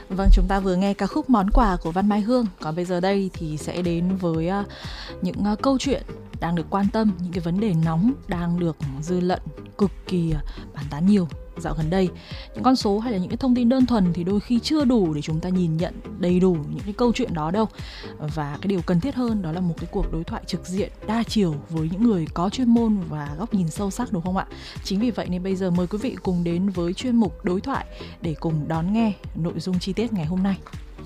Vâng, chúng ta vừa nghe ca khúc Món quà của Văn Mai Hương. Còn bây giờ đây thì sẽ đến với những câu chuyện đang được quan tâm, những cái vấn đề nóng đang được dư luận cực kỳ bàn tán nhiều dạo gần đây. Những con số hay là những cái thông tin đơn thuần thì đôi khi chưa đủ để chúng ta nhìn nhận đầy đủ những cái câu chuyện đó đâu. Và cái điều cần thiết hơn đó là một cái cuộc đối thoại trực diện đa chiều với những người có chuyên môn và góc nhìn sâu sắc, đúng không ạ? Chính vì vậy nên bây giờ mời quý vị cùng đến với chuyên mục đối thoại để cùng đón nghe nội dung chi tiết ngày hôm nay.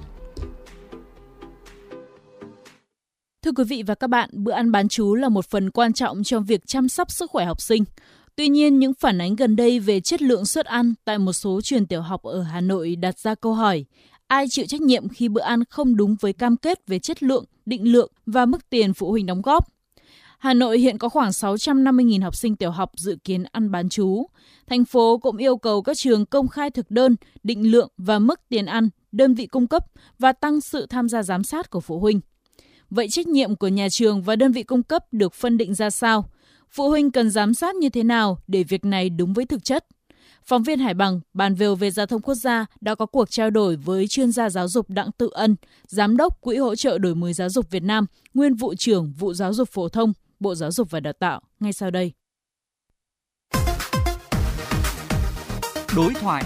Thưa quý vị và các bạn, bữa ăn bán trú là một phần quan trọng trong việc chăm sóc sức khỏe học sinh. Tuy nhiên, những phản ánh gần đây về chất lượng suất ăn tại một số trường tiểu học ở Hà Nội đặt ra câu hỏi: ai chịu trách nhiệm khi bữa ăn không đúng với cam kết về chất lượng, định lượng và mức tiền phụ huynh đóng góp? Hà Nội hiện có khoảng 650.000 học sinh tiểu học dự kiến ăn bán trú. Thành phố cũng yêu cầu các trường công khai thực đơn, định lượng và mức tiền ăn, đơn vị cung cấp và tăng sự tham gia giám sát của phụ huynh. Vậy trách nhiệm của nhà trường và đơn vị cung cấp được phân định ra sao? Phụ huynh cần giám sát như thế nào để việc này đúng với thực chất? Phóng viên Hải Bằng, Ban VOV Giao thông Quốc gia đã có cuộc trao đổi với chuyên gia giáo dục Đặng Tự Ân, Giám đốc Quỹ hỗ trợ đổi mới giáo dục Việt Nam, nguyên vụ trưởng vụ giáo dục phổ thông, Bộ Giáo dục và Đào tạo, ngay sau đây. Đối thoại.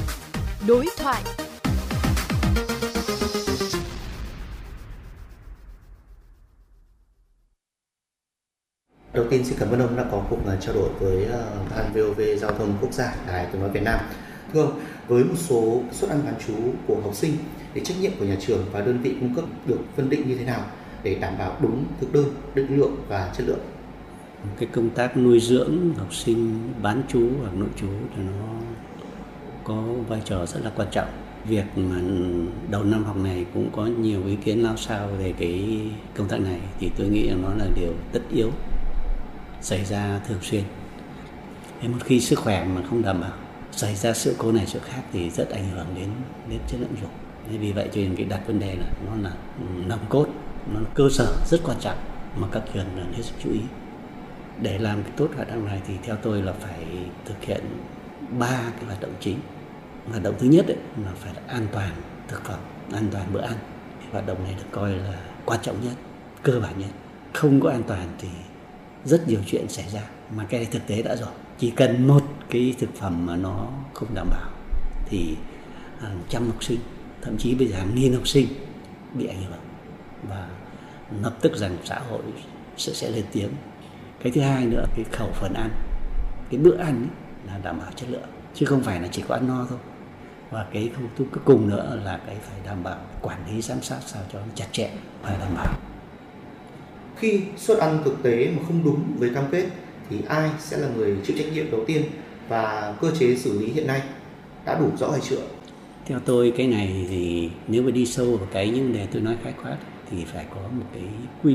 Đầu tiên xin cảm ơn ông đã có cuộc trao đổi với Ban VOV Giao thông Quốc gia, Đài Tiếng nói Việt Nam. Thưa ông, với một số suất ăn bán trú của học sinh thì trách nhiệm của nhà trường và đơn vị cung cấp được phân định như thế nào để đảm bảo đúng thực đơn, định lượng và chất lượng? Cái công tác nuôi dưỡng học sinh bán trú hoặc nội trú thì nó có vai trò rất là quan trọng. Việc mà đầu năm học này cũng có nhiều ý kiến lao xao về cái công tác này thì tôi nghĩ là nó là điều tất yếu xảy ra thường xuyên. Thế một khi sức khỏe mà không đảm bảo, xảy ra sự cố này sự khác thì rất ảnh hưởng đến chất lượng dục. Vì vậy cho nên cái đặt vấn đề là nó là nòng cốt, nó là cơ sở rất quan trọng mà các trường cần hết sức chú ý. Để làm tốt hoạt động này thì theo tôi là phải thực hiện 3 cái hoạt động chính. Hoạt động thứ nhất là phải an toàn thực phẩm, an toàn bữa ăn. Hoạt động này được coi là quan trọng nhất, cơ bản nhất. Không có an toàn thì rất nhiều chuyện xảy ra, mà cái này thực tế đã rồi. Chỉ cần một cái thực phẩm mà nó không đảm bảo thì hàng trăm học sinh, thậm chí bây giờ hàng nghìn học sinh bị ảnh hưởng và lập tức rằng xã hội sẽ lên tiếng. Cái thứ hai nữa, cái khẩu phần ăn, cái bữa ăn ấy, là đảm bảo chất lượng, chứ không phải là chỉ có ăn no thôi. Và cái khâu cuối cùng nữa là cái phải đảm bảo quản lý giám sát sao cho nó chặt chẽ, phải đảm bảo. Khi suất ăn thực tế mà không đúng với cam kết thì ai sẽ là người chịu trách nhiệm đầu tiên và cơ chế xử lý hiện nay đã đủ rõ hay chưa? Theo tôi cái này thì nếu mà đi sâu vào cái những đề tôi nói khái quát thì phải có một cái quy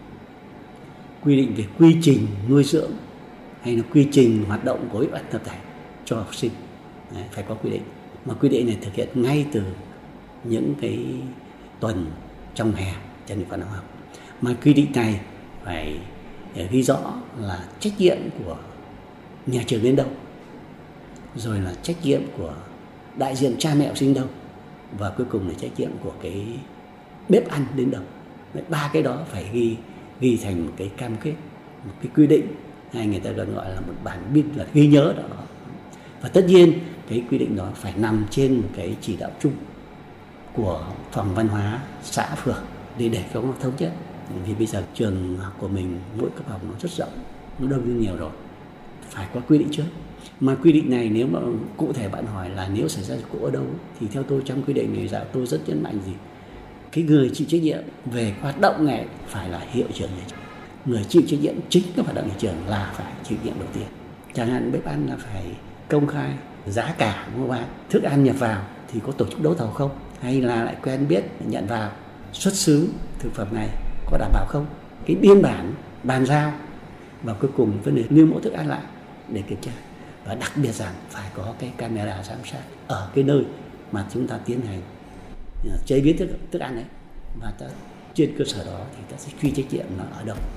định về quy trình nuôi dưỡng hay là quy trình hoạt động của bếp ăn tập thể cho học sinh. Đấy, phải có quy định, mà quy định này thực hiện ngay từ những cái tuần trong hè trên địa bàn học. Mà quy định này phải ghi rõ là trách nhiệm của nhà trường đến đâu, rồi là trách nhiệm của đại diện cha mẹ học sinh đâu, và cuối cùng là trách nhiệm của cái bếp ăn đến đâu. Ba cái đó phải ghi thành một cái cam kết, một cái quy định, hay người ta còn gọi là một bản biên là ghi nhớ đó. Và tất nhiên cái quy định đó phải nằm trên một cái chỉ đạo chung của phòng văn hóa xã phường để cho nó thống nhất. Vì bây giờ trường học của mình mỗi cấp học nó rất rộng, nó đông hơn nhiều rồi, phải có quy định trước. Mà quy định này nếu mà cụ thể bạn hỏi là nếu xảy ra sự cố ở đâu thì theo tôi trong quy định này dạ tôi rất nhấn mạnh gì cái người chịu trách nhiệm về hoạt động này phải là hiệu trưởng nhà trường. Người chịu trách nhiệm chính các hoạt động nhà trường là phải chịu trách nhiệm đầu tiên. Chẳng hạn bếp ăn là phải công khai giá cả mua bán, thức ăn nhập vào thì có tổ chức đấu thầu không, hay là lại quen biết nhận vào, xuất xứ thực phẩm này có đảm bảo không, cái biên bản bàn giao, và cuối cùng vấn đề lưu mẫu thức ăn lại để kiểm tra. Và đặc biệt rằng phải có cái camera giám sát ở cái nơi mà chúng ta tiến hành chế biến thức ăn đấy, và trên cơ sở đó thì ta sẽ truy trách nhiệm nó ở đâu.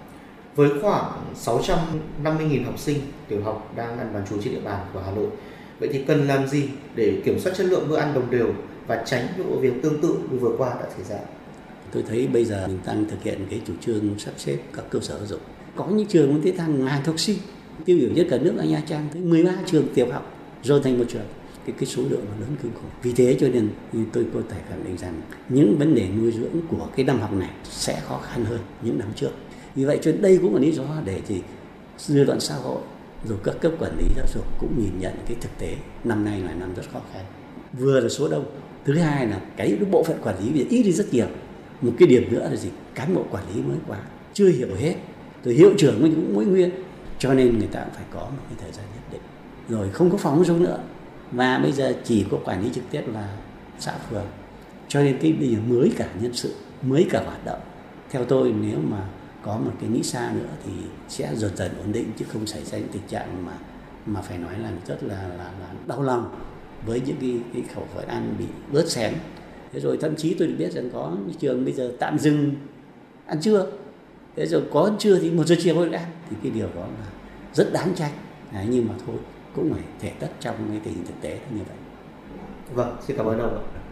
Với khoảng 650.000 học sinh tiểu học đang ăn bán trú trên địa bàn của Hà Nội, Vậy thì cần làm gì để kiểm soát chất lượng bữa ăn đồng đều và tránh những vụ việc tương tự như vừa qua đã xảy ra? Tôi thấy bây giờ mình đang thực hiện cái chủ trương sắp xếp các cơ sở giáo dục. Có những trường cũng tới hàng ngàn học sinh, tiêu biểu nhất cả nước ở Nha Trang tới 13 trường tiểu học rồi thành một trường. Cái số lượng nó lớn kinh khủng. Vì thế cho nên tôi có thể khẳng định rằng những vấn đề nuôi dưỡng của cái năm học này sẽ khó khăn hơn những năm trước. Vì vậy cho nên đây cũng là lý do để thì dư luận xã hội rồi các cấp quản lý giáo dục cũng nhìn nhận cái thực tế năm nay là năm rất khó khăn. Vừa là số đông, thứ hai là cái bộ phận quản lý ít đi rất nhiều. Một cái điểm nữa là gì? Cán bộ quản lý mới quá, chưa hiểu hết. Rồi hiệu trưởng cũng mới nguyên, cho nên người ta cũng phải có một cái thời gian nhất định. Rồi không có phòng giáo dục nữa, và bây giờ chỉ có quản lý trực tiếp là xã phường. Cho nên cái bây giờ mới cả nhân sự, mới cả hoạt động. Theo tôi nếu mà có một cái nghĩ xa nữa thì sẽ dần dần ổn định, chứ không xảy ra những tình trạng mà phải nói là rất là đau lòng với những cái khẩu phần ăn bị bớt xén. Thế rồi thậm chí tôi được biết rằng có những trường bây giờ tạm dừng ăn trưa. Thế rồi có ăn trưa thì 1 giờ chiều mới ăn. Thì cái điều đó là rất đáng trách. Nhưng mà thôi, cũng phải thể tất trong cái tình hình thực tế như vậy. Vâng, xin cảm ơn ông ạ.